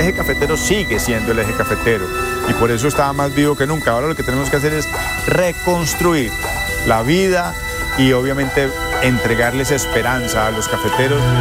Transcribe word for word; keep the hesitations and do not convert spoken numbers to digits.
eje cafetero sigue siendo el eje cafetero y por eso está más vivo que nunca. Ahora lo que tenemos que hacer es reconstruir la vida y obviamente entregarles esperanza a los cafeteros.